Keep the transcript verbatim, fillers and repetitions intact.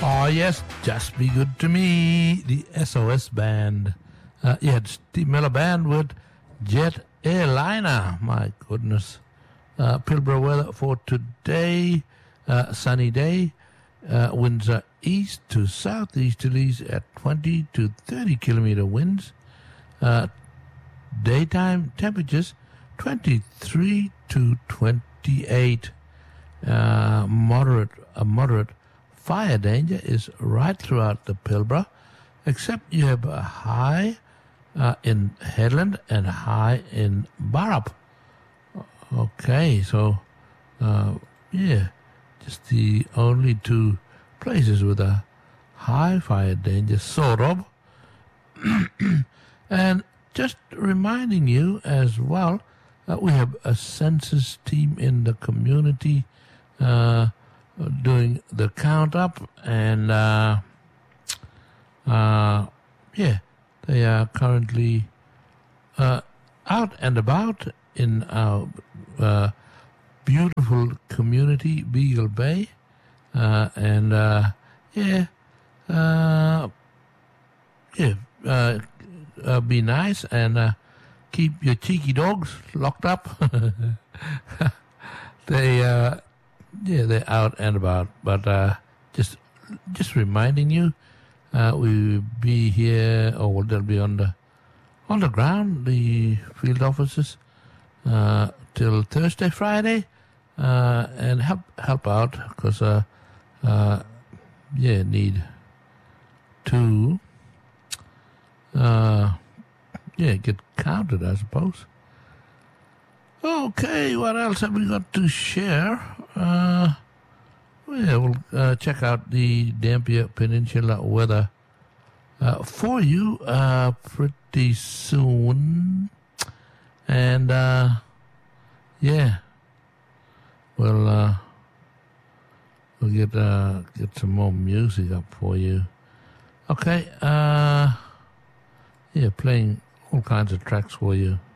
Oh, yes, Just Be Good to Me, the S O S Band. Uh, you had Steve Miller Band with Jet Airliner. My goodness. Uh, Pilbara weather for today, uh, sunny day. Uh, winds are east to southeasterlies at twenty to thirty kilometer winds. Uh, daytime temperatures twenty-three to twenty-eight. Uh, moderate, a moderate fire danger is right throughout the Pilbara, except you have a high uh, in Headland and a high in Barrup. Okay, so, uh, yeah, just the only two places with a high fire danger, sort of. And just reminding you as well, uh, we have a census team in the community uh, doing the count up, and uh, uh, yeah, they are currently uh, out and about in our uh, beautiful community, Beagle Bay, uh, and uh, yeah, uh, yeah, uh, uh, be nice and uh, keep your cheeky dogs locked up. they, uh, yeah, they're out and about, but uh, just, just reminding you, uh, we'll be here, or they'll be on the on the ground, the field offices, uh, till Thursday, Friday, uh, and help help out because, uh, uh, yeah, need to, uh, yeah, get counted, I suppose. Okay, what else have we got to share? Uh, yeah, we'll uh, check out the Dampier Peninsula weather uh, for you uh, pretty soon. And, uh, yeah, we'll, uh, we'll get, uh, get some more music up for you. Okay, uh, yeah, playing all kinds of tracks for you.